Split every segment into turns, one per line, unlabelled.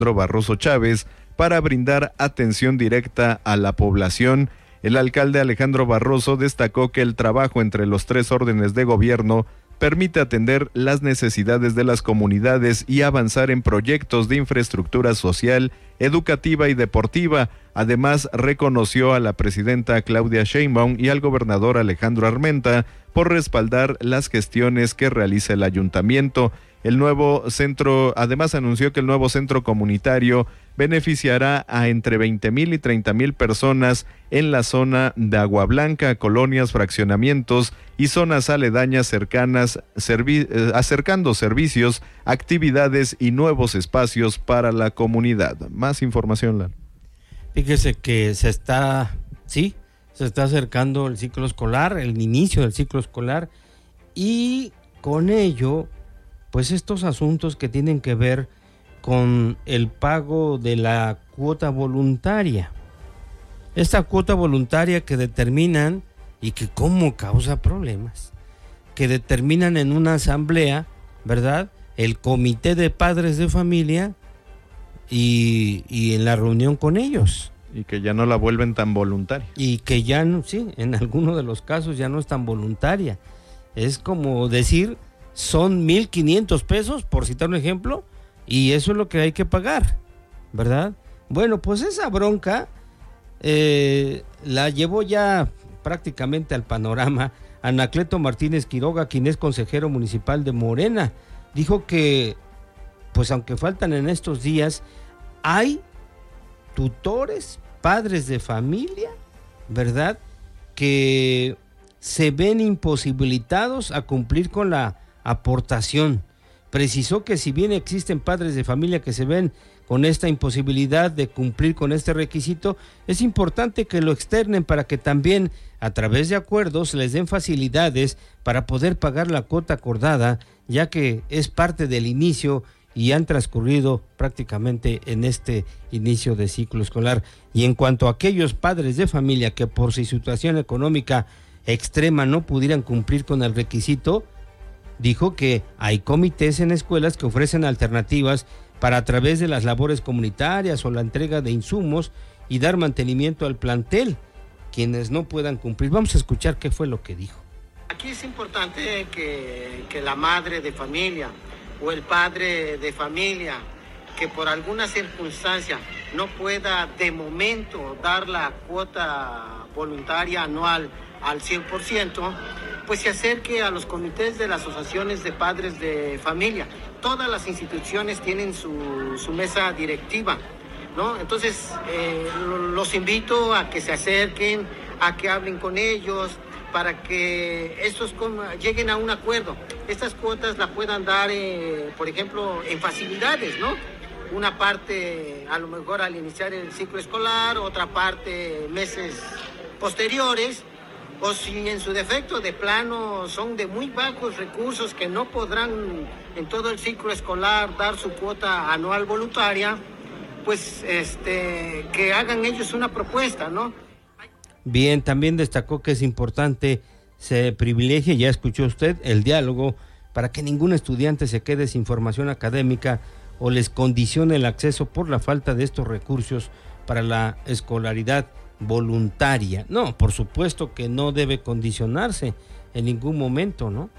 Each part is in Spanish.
Barroso Chávez para brindar atención directa a la población. El alcalde Alejandro Barroso destacó que el trabajo entre los 3 órdenes de gobierno permite atender las necesidades de las comunidades y avanzar en proyectos de infraestructura social, educativa y deportiva. Además, reconoció a la presidenta Claudia Sheinbaum y al gobernador Alejandro Armenta por respaldar las gestiones que realiza el ayuntamiento. Además anunció que el nuevo centro comunitario beneficiará a entre 20,000 y 30,000 personas en la zona de Agua Blanca, colonias, fraccionamientos y zonas aledañas cercanas, acercando servicios, actividades y nuevos espacios para la comunidad. Más información, Lalo.
Fíjese que se está acercando el ciclo escolar, el inicio del ciclo escolar, y con ello pues estos asuntos que tienen que ver con el pago de la cuota voluntaria. Esta cuota voluntaria que determinan, y que cómo causa problemas, que determinan en una asamblea, ¿verdad?, el comité de padres de familia y en la reunión con ellos.
Y que ya no la vuelven tan voluntaria.
Y que ya no, sí, en algunos de los casos ya no es tan voluntaria. Es como decir, son 1,500 pesos, por citar un ejemplo, y eso es lo que hay que pagar, ¿verdad? Bueno, pues esa bronca la llevó ya prácticamente al panorama Anacleto Martínez Quiroga, quien es consejero municipal de Morena. Dijo que, pues aunque faltan en estos días, hay tutores, padres de familia, ¿verdad?, que se ven imposibilitados a cumplir con la aportación. Precisó que si bien existen padres de familia que se ven con esta imposibilidad de cumplir con este requisito, es importante que lo externen para que también a través de acuerdos les den facilidades para poder pagar la cuota acordada, ya que es parte del inicio y han transcurrido prácticamente en este inicio de ciclo escolar. Y en cuanto a aquellos padres de familia que por su situación económica extrema no pudieran cumplir con el requisito, dijo que hay comités en escuelas que ofrecen alternativas para a través de las labores comunitarias o la entrega de insumos y dar mantenimiento al plantel, quienes no puedan cumplir. Vamos a escuchar qué fue lo que dijo.
Aquí es importante que la madre de familia o el padre de familia que por alguna circunstancia no pueda de momento dar la cuota voluntaria anual al 100%, pues se acerque a los comités de las asociaciones de padres de familia. Todas las instituciones tienen su mesa directiva, ¿no? Entonces, los invito a que se acerquen, a que hablen con ellos, para que estos lleguen a un acuerdo. Estas cuotas la puedan dar, por ejemplo, en facilidades, ¿no? Una parte a lo mejor al iniciar el ciclo escolar, otra parte meses posteriores, o si en su defecto de plano son de muy bajos recursos que no podrán en todo el ciclo escolar dar su cuota anual voluntaria, pues que hagan ellos una propuesta, ¿no?
Bien, también destacó que es importante se privilegie, ya escuchó usted, el diálogo para que ningún estudiante se quede sin formación académica o les condicione el acceso por la falta de estos recursos para la escolaridad voluntaria. No, por supuesto que no debe condicionarse en ningún momento, ¿no?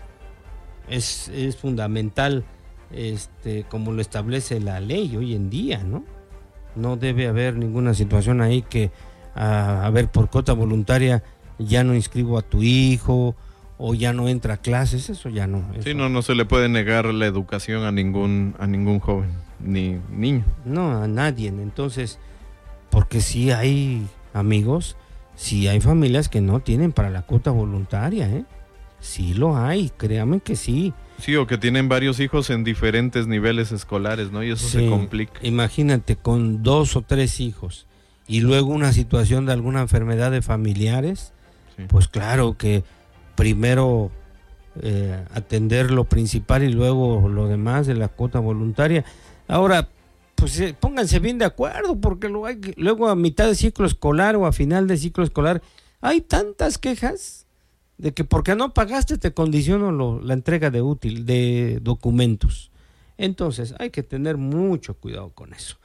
Es fundamental, como lo establece la ley hoy en día, ¿no? No debe haber ninguna situación ahí que, por cuota voluntaria ya no inscribo a tu hijo o ya no entra a clases, eso ya no. Eso.
Sí, no se le puede negar la educación a ningún joven, ni niño.
No, a nadie. Entonces, porque sí hay amigos, sí hay familias que no tienen para la cuota voluntaria, sí lo hay, créanme que sí.
Sí, o que tienen varios hijos en diferentes niveles escolares, ¿no? Y eso se complica.
Imagínate, con 2 o 3 hijos y luego una situación de alguna enfermedad de familiares, pues claro que primero atender lo principal y luego lo demás de la cuota voluntaria. Ahora, pues pónganse bien de acuerdo, porque luego a mitad de ciclo escolar o a final de ciclo escolar hay tantas quejas de que porque no pagaste te condiciono la entrega de documentos. Entonces hay que tener mucho cuidado con eso.